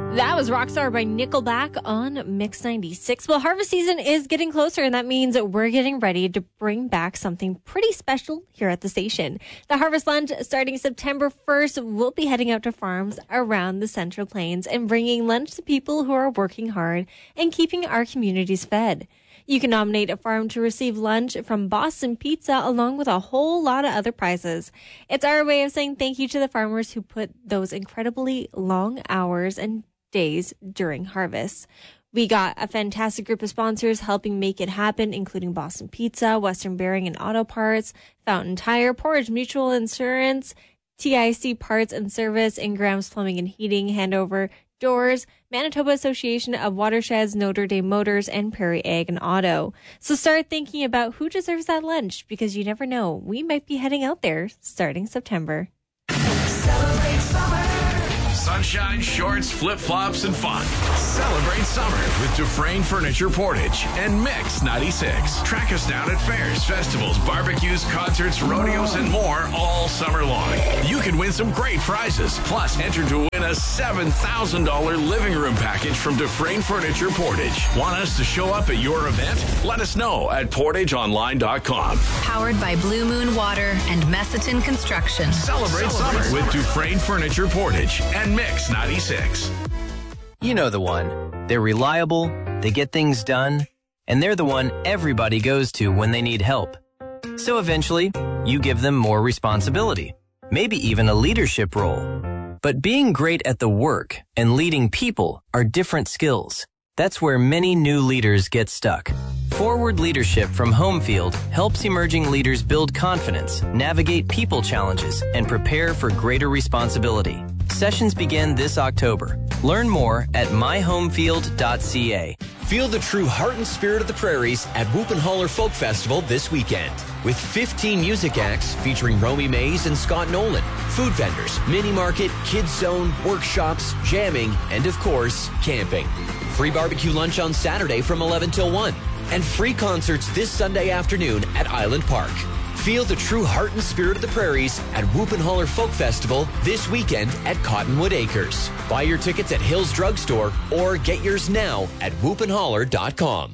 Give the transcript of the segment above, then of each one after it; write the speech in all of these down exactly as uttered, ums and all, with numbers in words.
That was Rockstar by Nickelback on Mix ninety-six. Well, harvest season is getting closer, and that means we're getting ready to bring back something pretty special here at the station. The Harvest Lunch, starting September first, we'll be heading out to farms around the Central Plains and bringing lunch to people who are working hard and keeping our communities fed. You can nominate a farm to receive lunch from Boston Pizza along with a whole lot of other prizes. It's our way of saying thank you to the farmers who put those incredibly long hours and days during harvest. We got a fantastic group of sponsors helping make it happen, including Boston Pizza, Western Bearing and Auto Parts, Fountain Tire, Portage Mutual Insurance, T I C Parts and Service, Ingram's Plumbing and Heating, Handover Doors, Manitoba Association of Watersheds, Notre Dame Motors, and Prairie Ag and Auto. So start thinking about who deserves that lunch, because you never know. We might be heading out there starting September. Celebrate summer. Sunshine, shorts, flip-flops, and fun. Celebrate summer with Dufresne Furniture Portage and Mix ninety-six. Track us down at fairs, festivals, barbecues, concerts, rodeos, and more all summer long. You can win some great prizes. Plus, enter to win a seven thousand dollars living room package from Dufresne Furniture Portage. Want us to show up at your event? Let us know at portage online dot com. Powered by Blue Moon Water and Messiton Construction. Celebrate, Celebrate summer with Dufresne Furniture Portage and Mix ninety-six. You know the one. They're reliable, they get things done, and they're the one everybody goes to when they need help. So eventually, you give them more responsibility, maybe even a leadership role. But being great at the work and leading people are different skills. That's where many new leaders get stuck. Forward Leadership from Homefield helps emerging leaders build confidence, navigate people challenges, and prepare for greater responsibility. Sessions begin this October. Learn more at my homefield dot c a. Feel the true heart and spirit of the prairies at Whoop and Holler Folk Festival this weekend. With fifteen music acts featuring Romy Mays and Scott Nolan, food vendors, mini market, kids zone, workshops, jamming, and of course, camping. Free barbecue lunch on Saturday from eleven till one. And free concerts this Sunday afternoon at Island Park. Feel the true heart and spirit of the prairies at Whoop and Holler Folk Festival this weekend at Cottonwood Acres. Buy your tickets at Hills Drugstore or get yours now at whoop and holler dot com.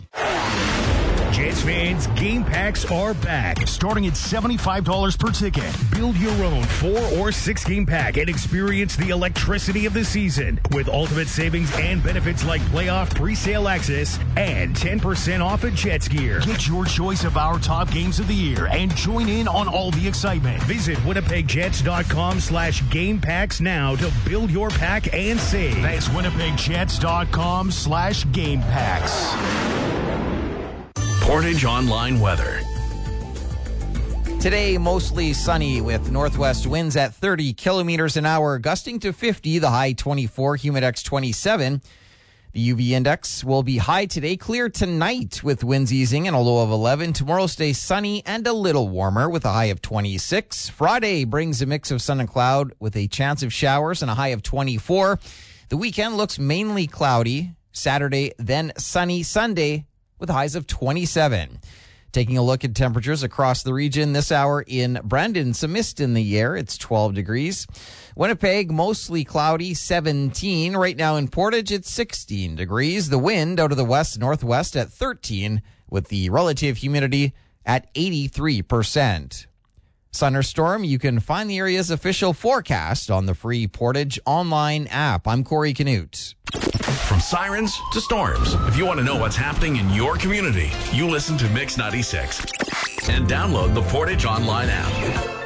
Jets fans, game packs are back, starting at seventy-five dollars per ticket. Build your own four or six game pack and experience the electricity of the season with ultimate savings and benefits like playoff pre-sale access and ten percent off at Jets gear. Get your choice of our top games of the year and join in on all the excitement. Visit winnipeg jets dot com slash game packs now to build your pack and save. That's winnipeg jets dot com slash game packs. Portage Online weather. Today, mostly sunny with northwest winds at thirty kilometers an hour, gusting to fifty, the high twenty-four, humidex twenty-seven. The U V index will be high today, clear tonight with winds easing and a low of eleven. Tomorrow stays sunny and a little warmer with a high of twenty-six. Friday brings a mix of sun and cloud with a chance of showers and a high of twenty-four. The weekend looks mainly cloudy. Saturday, then sunny. Sunday with highs of twenty-seven. Taking a look at temperatures across the region this hour in Brandon, some mist in the air. It's twelve degrees. Winnipeg, mostly cloudy, seventeen. Right now in Portage, it's sixteen degrees. The wind out of the west-northwest at thirteen, with the relative humidity at eighty-three percent. Thunderstorm, you can find the area's official forecast on the free Portage online app. I'm Corey Canute. From sirens to storms, if you want to know what's happening in your community, you listen to Mix ninety-six and download the Portage Online app.